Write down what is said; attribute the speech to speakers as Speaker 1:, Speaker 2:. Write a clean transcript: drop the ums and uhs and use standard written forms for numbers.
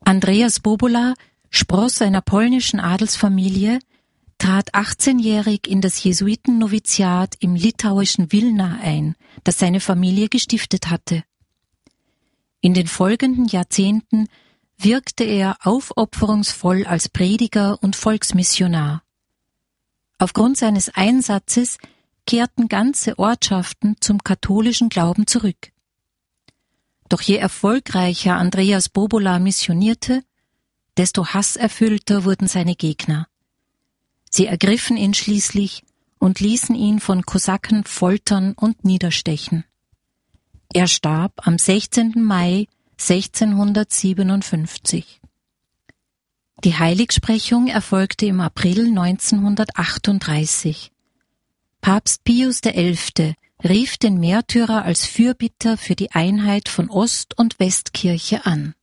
Speaker 1: Andreas Bobola, Spross einer polnischen Adelsfamilie, trat 18-jährig in das Jesuitennoviziat im litauischen Wilna ein, das seine Familie gestiftet hatte. In den folgenden Jahrzehnten wirkte er aufopferungsvoll als Prediger und Volksmissionar. Aufgrund seines Einsatzes kehrten ganze Ortschaften zum katholischen Glauben zurück. Doch je erfolgreicher Andreas Bobola missionierte, desto hasserfüllter wurden seine Gegner. Sie ergriffen ihn schließlich und ließen ihn von Kosaken foltern und niederstechen. Er starb am 16. Mai 1657. Die Heiligsprechung erfolgte im April 1938. Papst Pius XI. Rief den Märtyrer als Fürbitter für die Einheit von Ost- und Westkirche an.